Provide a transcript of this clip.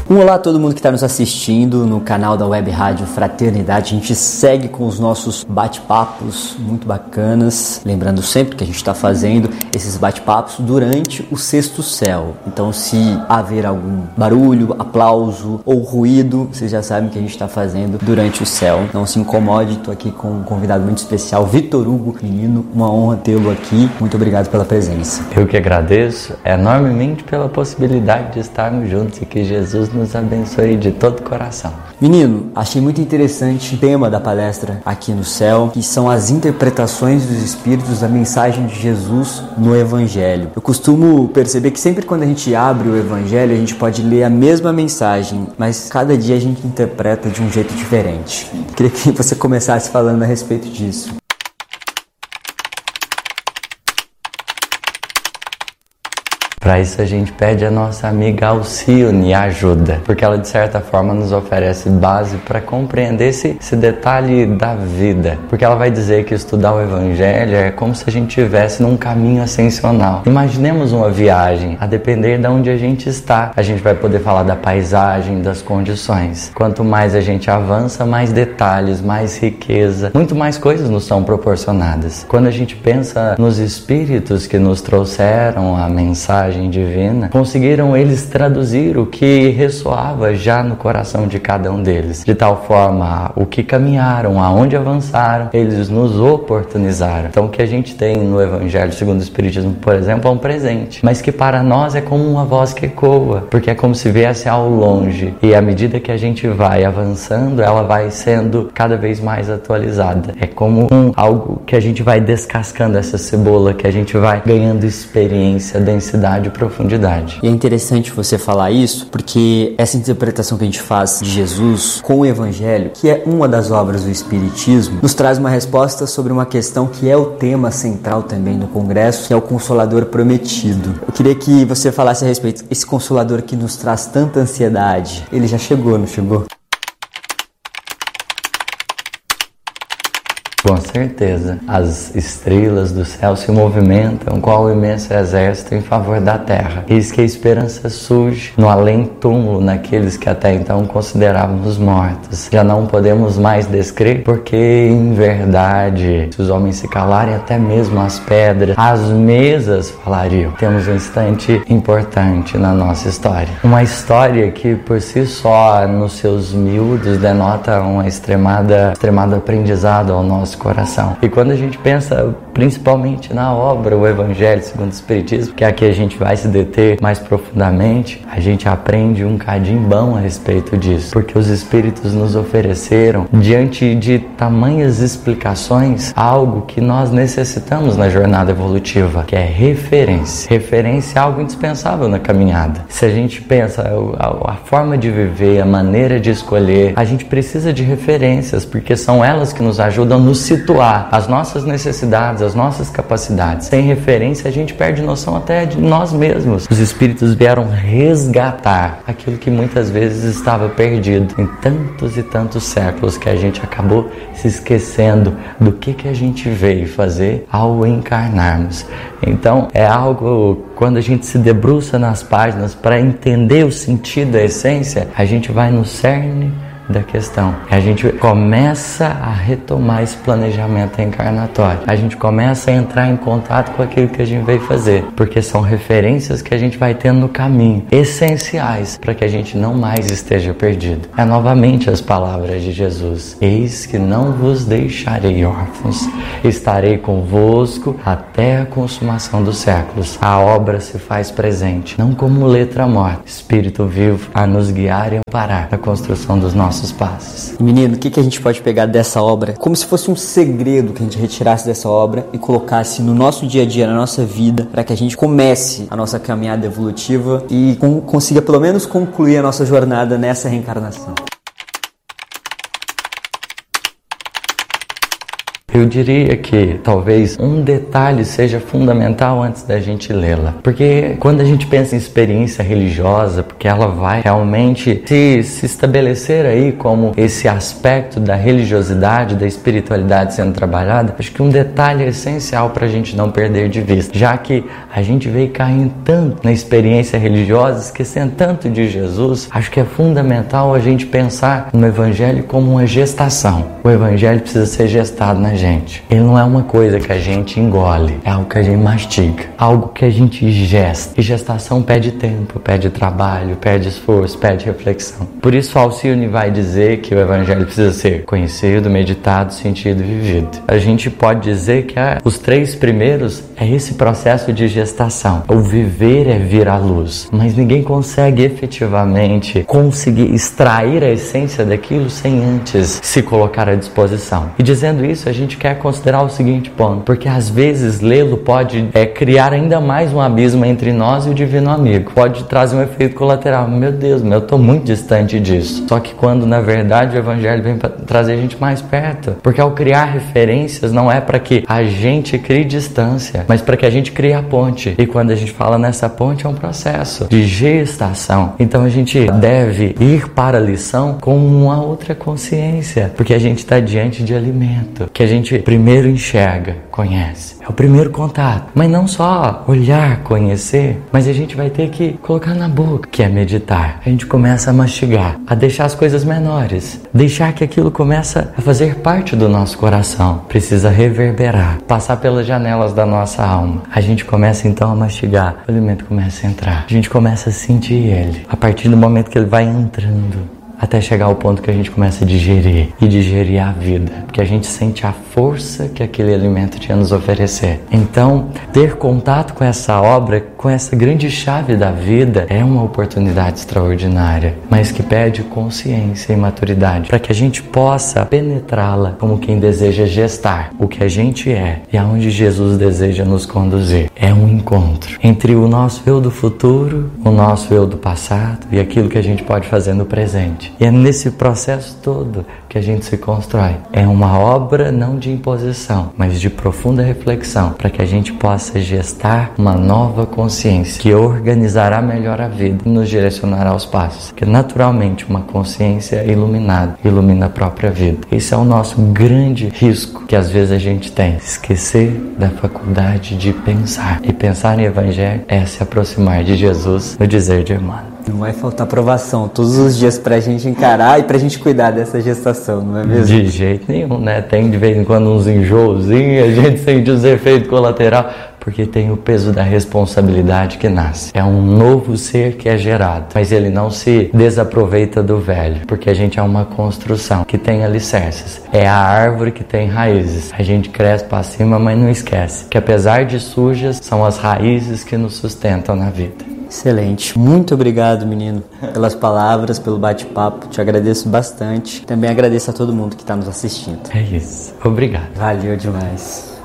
Olá a todo mundo que está nos assistindo no canal da Web Rádio Fraternidade. A gente segue com os nossos bate-papos muito bacanas. Lembrando sempre que a gente está fazendo esses bate-papos durante o Sexto Céu. Então, se haver algum barulho, aplauso ou ruído, vocês já sabem que a gente está fazendo durante o céu. Não se incomode, estou aqui com um convidado muito especial, Vitor Hugo. Menino, uma honra tê-lo aqui. Muito obrigado pela presença. Eu que agradeço enormemente pela possibilidade de estarmos juntos e que Jesus nos abençoe de todo o coração. Menino, achei muito interessante o tema da palestra aqui no céu, que são as interpretações dos Espíritos da mensagem de Jesus no Evangelho. Eu costumo perceber que sempre quando a gente abre o Evangelho, a gente pode ler a mesma mensagem, mas cada dia a gente interpreta de um jeito diferente. Queria que você começasse falando a respeito disso. Para isso a gente pede a nossa amiga Alcione ajuda, porque ela de certa forma nos oferece base para compreender esse detalhe da vida, porque ela vai dizer que estudar o Evangelho é como se a gente estivesse num caminho ascensional. Imaginemos uma viagem, a depender de onde a gente está, a gente vai poder falar da paisagem, das condições. Quanto mais a gente avança, mais detalhes, mais riqueza, muito mais coisas nos são proporcionadas. Quando a gente pensa nos Espíritos que nos trouxeram a mensagem divina, conseguiram eles traduzir o que ressoava já no coração de cada um deles, de tal forma o que caminharam, aonde avançaram, eles nos oportunizaram. Então o que a gente tem no Evangelho segundo o Espiritismo, por exemplo, é um presente, mas que para nós é como uma voz que ecoa, porque é como se viesse ao longe, e à medida que a gente vai avançando, ela vai sendo cada vez mais atualizada. É como algo que a gente vai descascando essa cebola, que a gente vai ganhando experiência, densidade, profundidade. E é interessante você falar isso, porque essa interpretação que a gente faz de Jesus com o Evangelho, que é uma das obras do Espiritismo, nos traz uma resposta sobre uma questão que é o tema central também do Congresso, que é o Consolador Prometido. Eu queria que você falasse a respeito. Esse Consolador que nos traz tanta ansiedade, ele já chegou, não chegou? Com certeza, as estrelas do céu se movimentam qual o imenso exército em favor da terra. Eis que a esperança surge no além-túmulo naqueles que até então considerávamos mortos. Já não podemos mais descrer, porque em verdade, se os homens se calarem, até mesmo as pedras, as mesas falariam. Temos um instante importante na nossa história. Uma história que por si só, nos seus miúdos, denota um extremado aprendizado ao nosso coração. E quando a gente pensa principalmente na obra O Evangelho segundo o Espiritismo, que é aqui a gente vai se deter mais profundamente, a gente aprende um cadimbão a respeito disso, porque os Espíritos nos ofereceram, diante de tamanhas explicações, algo que nós necessitamos na jornada evolutiva, que é referência. Referência é algo indispensável na caminhada. Se a gente pensa a forma de viver, a maneira de escolher, a gente precisa de referências, porque são elas que nos ajudam a nos situar, as nossas necessidades, as nossas capacidades. Sem referência, a gente perde noção até de nós mesmos. Os Espíritos vieram resgatar aquilo que muitas vezes estava perdido em tantos e tantos séculos, que a gente acabou se esquecendo do que a gente veio fazer ao encarnarmos. Então, é algo, quando a gente se debruça nas páginas para entender o sentido da essência, a gente vai no cerne da questão. A gente começa a retomar esse planejamento encarnatório. A gente começa a entrar em contato com aquilo que a gente veio fazer, porque são referências que a gente vai tendo no caminho, essenciais para que a gente não mais esteja perdido. É novamente as palavras de Jesus: eis que não vos deixarei órfãos, estarei convosco até a consumação dos séculos. A obra se faz presente, não como letra morta, Espírito vivo a nos guiar e amparar na construção dos nossos passos. Menino, o que a gente pode pegar dessa obra? Como se fosse um segredo que a gente retirasse dessa obra e colocasse no nosso dia a dia, na nossa vida, para que a gente comece a nossa caminhada evolutiva e consiga pelo menos concluir a nossa jornada nessa reencarnação. Eu diria que talvez um detalhe seja fundamental antes da gente lê-la. Porque quando a gente pensa em experiência religiosa, porque ela vai realmente se estabelecer aí como esse aspecto da religiosidade, da espiritualidade sendo trabalhada, acho que um detalhe é essencial para a gente não perder de vista, já que a gente veio caindo tanto na experiência religiosa, esquecendo tanto de Jesus, acho que é fundamental a gente pensar no Evangelho como uma gestação. O Evangelho precisa ser gestado na gente. Ele não é uma coisa que a gente engole, é algo que a gente mastiga, algo que a gente gesta. E gestação pede tempo, pede trabalho, pede esforço, pede reflexão. Por isso Alcione vai dizer que o Evangelho precisa ser conhecido, meditado, sentido e vivido. A gente pode dizer que os 3 primeiros é esse processo de gestação. O viver é vir à luz, mas ninguém consegue efetivamente conseguir extrair a essência daquilo sem antes se colocar à disposição. E dizendo isso, a gente quer considerar o seguinte ponto, porque às vezes lê-lo pode criar ainda mais um abismo entre nós e o divino amigo. Pode trazer um efeito colateral. Meu Deus, eu estou muito distante disso. Só que quando na verdade o Evangelho vem para trazer a gente mais perto, porque ao criar referências não é para que a gente crie distância, mas para que a gente crie a ponte. E quando a gente fala nessa ponte é um processo de gestação. Então a gente deve ir para a lição com uma outra consciência, porque a gente está diante de alimento, que a gente primeiro enxerga, conhece. É o primeiro contato. Mas não só olhar, conhecer, mas a gente vai ter que colocar na boca, que é meditar. A gente começa a mastigar, a deixar as coisas menores, deixar que aquilo começa a fazer parte do nosso coração. Precisa reverberar, passar pelas janelas da nossa alma. A gente começa então a mastigar, o alimento começa a entrar. A gente começa a sentir ele. A partir do momento que ele vai entrando, até chegar ao ponto que a gente começa a digerir, e digerir a vida, porque a gente sente a força que aquele alimento tinha a nos oferecer. Então, ter contato com essa obra, com essa grande chave da vida, é uma oportunidade extraordinária, mas que pede consciência e maturidade, para que a gente possa penetrá-la como quem deseja gestar o que a gente é e aonde Jesus deseja nos conduzir. É um encontro entre o nosso eu do futuro, o nosso eu do passado e aquilo que a gente pode fazer no presente. E é nesse processo todo que a gente se constrói. É uma obra não de imposição, mas de profunda reflexão, para que a gente possa gestar uma nova consciência que organizará melhor a vida e nos direcionará aos passos. Porque naturalmente uma consciência iluminada ilumina a própria vida. Esse é o nosso grande risco que às vezes a gente tem. Esquecer da faculdade de pensar. E pensar em Evangelho é se aproximar de Jesus no dizer de Emmanuel. Não vai faltar provação todos os dias pra gente encarar e pra gente cuidar dessa gestação, não é mesmo? De jeito nenhum, né? Tem de vez em quando uns enjoozinhos, a gente sente os efeitos colaterais, porque tem o peso da responsabilidade que nasce. É um novo ser que é gerado, mas ele não se desaproveita do velho, porque a gente é uma construção que tem alicerces. É a árvore que tem raízes. A gente cresce para cima, mas não esquece que apesar de sujas, são as raízes que nos sustentam na vida. Excelente. Muito obrigado, menino, pelas palavras, pelo bate-papo. Te agradeço bastante. Também agradeço a todo mundo que está nos assistindo. É isso. Obrigado. Valeu demais.